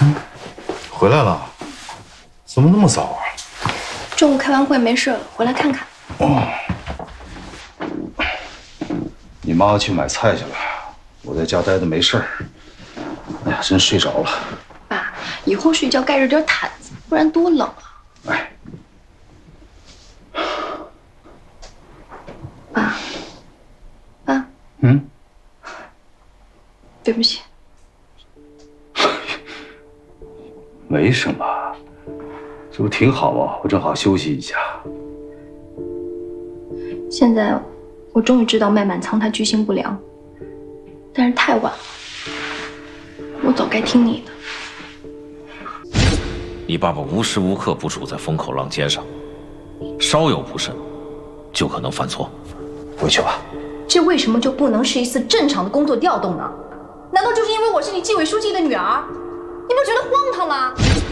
回来了？怎么那么早啊？ 中午开完会没事了，回来看看。 哦。你妈去买菜去了，我在家待着没事儿。哎呀，真睡着了。 爸，以后睡觉盖着点毯子，不然多冷啊。 哎。 爸。爸。 嗯。 对不起。 没什么，这不挺好吗？我正好休息一下。 现在我终于知道麦满仓他居心不良，但是太晚了，我早该听你的。 你爸爸无时无刻不处在风口浪尖上，稍有不慎，就可能犯错。 回去吧。 这为什么就不能是一次正常的工作调动呢？难道就是因为我是你纪委书记的女儿？你不觉得荒唐吗？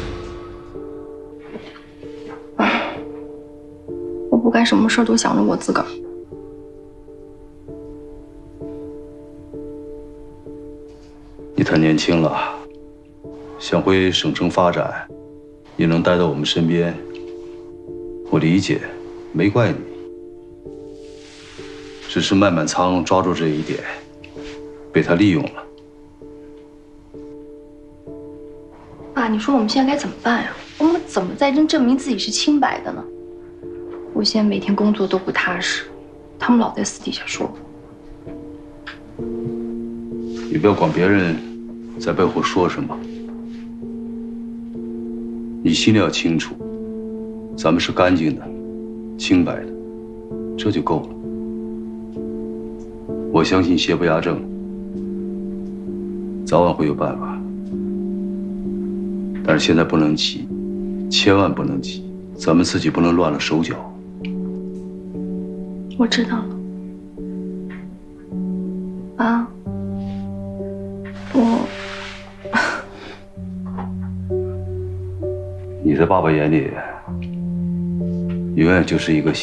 爸，我不该什么事都想着我自个儿。 你太年轻了，想回省城发展，也能待在我们身边，我理解，没怪你。只是麦满仓抓住这一点，被他利用了。 爸，你说我们现在该怎么办呀？我们怎么才能证明自己是清白的呢？我现在每天工作都不踏实，他们老在私底下说我。 你不要管别人在背后说什么，你心里要清楚，咱们是干净的、清白的，这就够了。我相信邪不压正，早晚会有办法。但是现在不能急，千万不能急，咱们自己不能乱了手脚。 我知道了，爸， 你在爸爸眼里，永远就是一个小